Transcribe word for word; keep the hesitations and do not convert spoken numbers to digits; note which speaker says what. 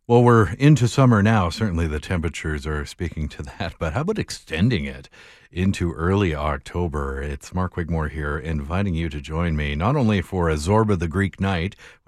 Speaker 1: Well, we're into summer now. Certainly the temperatures are speaking to that, but how about extending it into early October? It's Mark Wigmore here, inviting you to join me not only for a Zorba the Greek night,